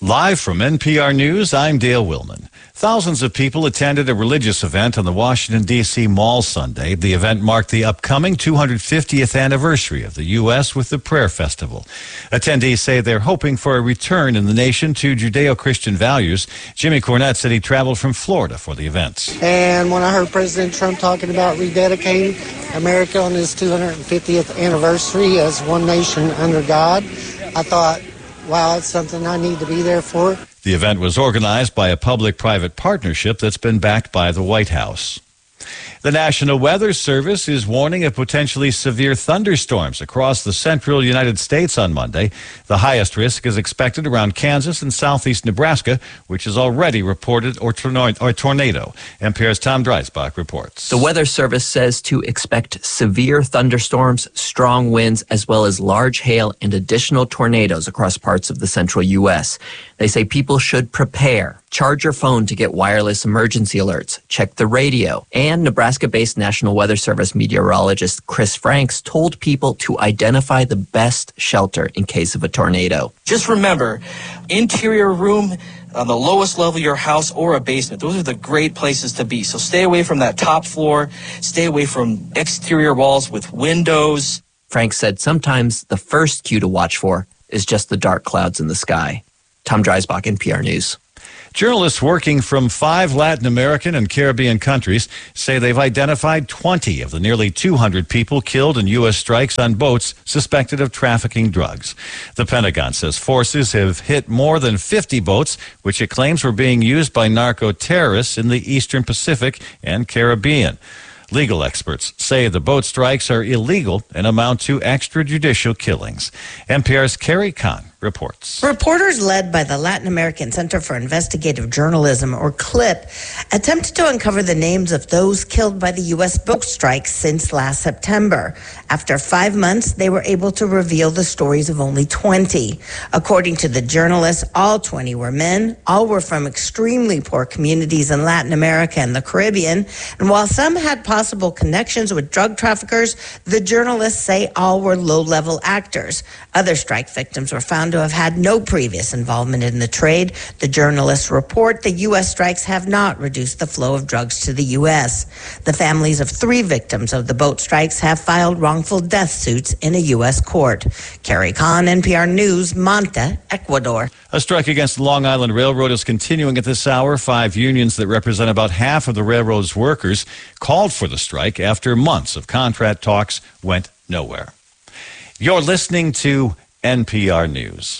Live from NPR News, I'm Dale Willman. Thousands of people attended a religious event on the Washington, D.C. Mall Sunday. The event marked the upcoming 250th anniversary of the U.S. with the Prayer Festival. Attendees say they're hoping for a return in the nation to Judeo-Christian values. Jimmy Cornette said he traveled from Florida for the event. And when I heard President Trump talking about rededicating America on his 250th anniversary as one nation under God, I thought, wow, it's something I need to be there for. The event was organized by a public-private partnership that's been backed by the White House. The National Weather Service is warning of potentially severe thunderstorms across the central United States on Monday. The highest risk is expected around Kansas and southeast Nebraska, which has already reported a tornado. NPR's Tom Dreisbach reports. The Weather Service says to expect severe thunderstorms, strong winds, as well as large hail and additional tornadoes across parts of the central U.S. They say people should prepare. Charge your phone to get wireless emergency alerts. Check the radio. And Nebraska-based National Weather Service meteorologist Chris Franks told people to identify the best shelter in case of a tornado. Just remember, interior room on the lowest level of your house or a basement. Those are the great places to be. So stay away from that top floor. Stay away from exterior walls with windows. Franks said sometimes the first cue to watch for is just the dark clouds in the sky. Tom Dreisbach, NPR News. Journalists working from 5 Latin American and Caribbean countries say they've identified 20 of the nearly 200 people killed in U.S. strikes on boats suspected of trafficking drugs. The Pentagon says forces have hit more than 50 boats, which it claims were being used by narco-terrorists in the Eastern Pacific and Caribbean. Legal experts say the boat strikes are illegal and amount to extrajudicial killings. NPR's Carrie Kahn reports. Reporters led by the Latin American Center for Investigative Journalism, or CLIP, attempted to uncover the names of those killed by the U.S. boat strikes since last September. After 5 months, they were able to reveal the stories of only 20. According to the journalists, all 20 were men. All were from extremely poor communities in Latin America and the Caribbean. And while some had possible connections with drug traffickers, the journalists say all were low-level actors. Other strike victims were found to have had no previous involvement in the trade. The journalists report the U.S. strikes have not reduced the flow of drugs to the U.S. The families of 3 victims of the boat strikes have filed wrongful death suits in a U.S. court. Carrie Kahn, NPR News, Manta, Ecuador. A strike against the Long Island Railroad is continuing at this hour. 5 unions that represent about half of the railroad's workers called for the strike after months of contract talks went nowhere. You're listening to NPR News.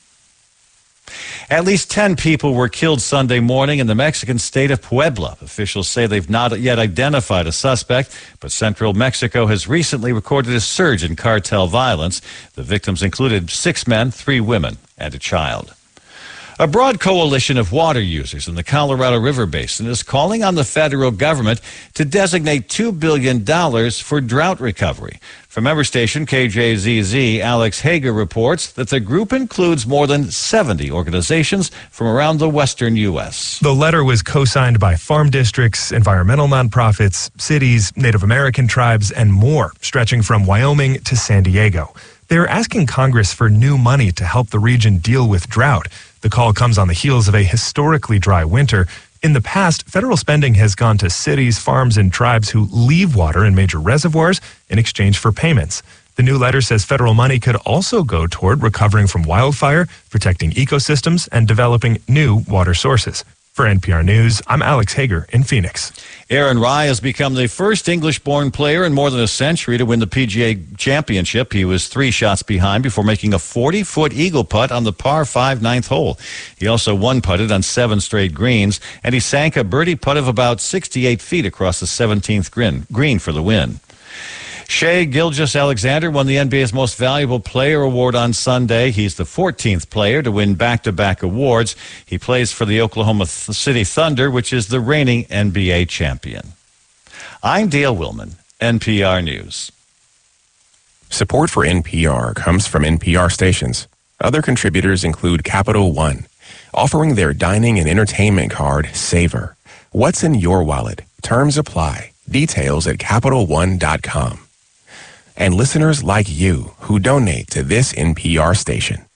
At least 10 people were killed Sunday morning in the Mexican state of Puebla. Officials say they've not yet identified a suspect, but central Mexico has recently recorded a surge in cartel violence. The victims included 6 men, 3 women, and a child. A broad coalition of water users in the Colorado River Basin is calling on the federal government to designate $2 billion for drought recovery. From member station KJZZ, Alex Hager reports that the group includes more than 70 organizations from around the western U.S. The letter was co-signed by farm districts, environmental nonprofits, cities, Native American tribes, and more, stretching from Wyoming to San Diego. They're asking Congress for new money to help the region deal with drought. The call comes on the heels of a historically dry winter. In the past, federal spending has gone to cities, farms, and tribes who leave water in major reservoirs in exchange for payments. The new letter says federal money could also go toward recovering from wildfire, protecting ecosystems, and developing new water sources. For NPR News, I'm Alex Hager in Phoenix. Aaron Rai has become the first English-born player in more than a century to win the PGA Championship. He was 3 shots behind before making a 40-foot eagle putt on the par 5 ninth hole. He also one-putted on 7 straight greens, and he sank a birdie putt of about 68 feet across the 17th green for the win. Shai Gilgeous-Alexander won the NBA's Most Valuable Player award on Sunday. He's the 14th player to win back-to-back awards. He plays for the Oklahoma City Thunder, which is the reigning NBA champion. I'm Dale Willman, NPR News. Support for NPR comes from NPR stations. Other contributors include Capital One, offering their dining and entertainment card, Savor. What's in your wallet? Terms apply. Details at CapitalOne.com. And listeners like you who donate to this NPR station.